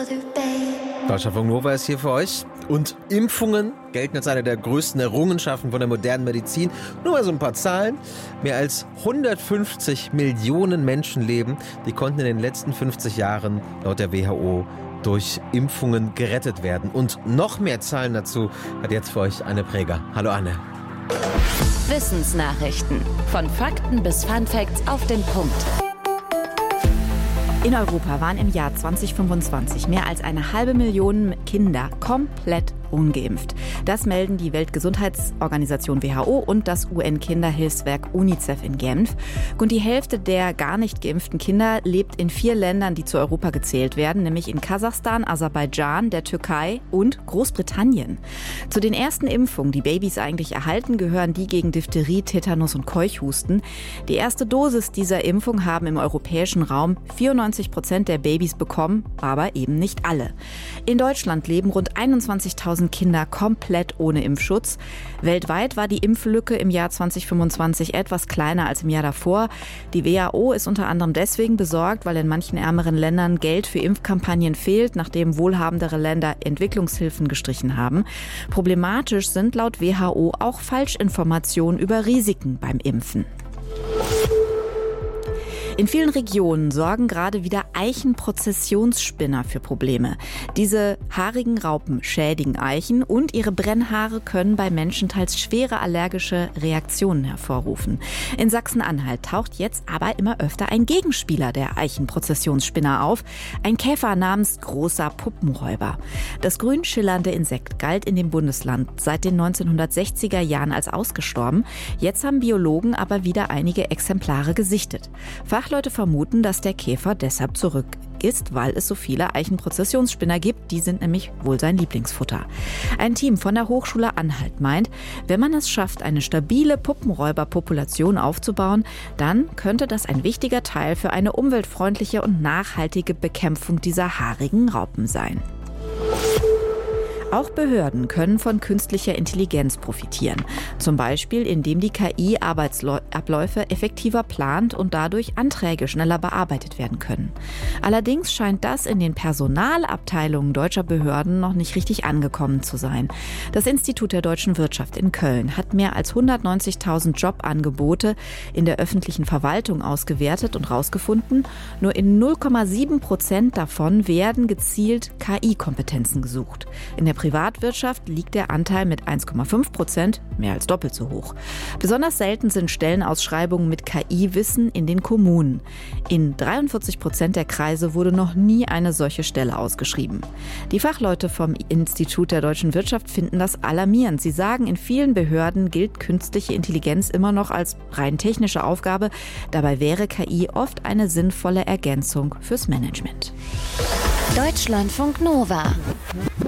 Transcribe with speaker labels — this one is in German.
Speaker 1: Deutschlandfunk Nova ist hier für euch. Und Impfungen gelten als eine der größten Errungenschaften von der modernen Medizin. Nur mal so ein paar Zahlen. Mehr als 150 Millionen Menschenleben, die konnten in den letzten 50 Jahren laut der WHO durch Impfungen gerettet werden. Und noch mehr Zahlen dazu hat jetzt für euch Anne Präger. Hallo Anne.
Speaker 2: Wissensnachrichten. Von Fakten bis Funfacts auf den Punkt.
Speaker 3: In Europa waren im Jahr 2025 mehr als 500.000 Kinder komplett ungeimpft. Das melden die Weltgesundheitsorganisation WHO und das UN-Kinderhilfswerk UNICEF in Genf. Und die Hälfte der gar nicht geimpften Kinder lebt in 4 Ländern, die zu Europa gezählt werden, nämlich in Kasachstan, Aserbaidschan, der Türkei und Großbritannien. Zu den ersten Impfungen, die Babys eigentlich erhalten, gehören die gegen Diphtherie, Tetanus und Keuchhusten. Die erste Dosis dieser Impfung haben im europäischen Raum 94% der Babys bekommen, aber eben nicht alle. In Deutschland leben rund 21.000 Kinder komplett ohne Impfschutz. Weltweit war die Impflücke im Jahr 2025 etwas kleiner als im Jahr davor. Die WHO ist unter anderem deswegen besorgt, weil in manchen ärmeren Ländern Geld für Impfkampagnen fehlt, nachdem wohlhabendere Länder Entwicklungshilfen gestrichen haben. Problematisch sind laut WHO auch Falschinformationen über Risiken beim Impfen. In vielen Regionen sorgen gerade wieder Eichenprozessionsspinner für Probleme. Diese haarigen Raupen schädigen Eichen und ihre Brennhaare können bei Menschen teils schwere allergische Reaktionen hervorrufen. In Sachsen-Anhalt taucht jetzt aber immer öfter ein Gegenspieler der Eichenprozessionsspinner auf, ein Käfer namens großer Puppenräuber. Das grün schillernde Insekt galt in dem Bundesland seit den 1960er Jahren als ausgestorben. Jetzt haben Biologen aber wieder einige Exemplare gesichtet. Fachleute vermuten, dass der Käfer deshalb zurück ist, weil es so viele Eichenprozessionsspinner gibt. Die sind nämlich wohl sein Lieblingsfutter. Ein Team von der Hochschule Anhalt meint, wenn man es schafft, eine stabile Puppenräuberpopulation aufzubauen, dann könnte das ein wichtiger Teil für eine umweltfreundliche und nachhaltige Bekämpfung dieser haarigen Raupen sein. Auch Behörden können von künstlicher Intelligenz profitieren. Zum Beispiel, indem die KI Arbeitsabläufe effektiver plant und dadurch Anträge schneller bearbeitet werden können. Allerdings scheint das in den Personalabteilungen deutscher Behörden noch nicht richtig angekommen zu sein. Das Institut der deutschen Wirtschaft in Köln hat mehr als 190.000 Jobangebote in der öffentlichen Verwaltung ausgewertet und herausgefunden, nur in 0,7% davon werden gezielt KI-Kompetenzen gesucht. In der Privatwirtschaft liegt der Anteil mit 1,5% mehr als doppelt so hoch. Besonders selten sind Stellenausschreibungen mit KI-Wissen in den Kommunen. In 43% der Kreise wurde noch nie eine solche Stelle ausgeschrieben. Die Fachleute vom Institut der deutschen Wirtschaft finden das alarmierend. Sie sagen, in vielen Behörden gilt künstliche Intelligenz immer noch als rein technische Aufgabe. Dabei wäre KI oft eine sinnvolle Ergänzung fürs Management.
Speaker 2: Deutschlandfunk Nova.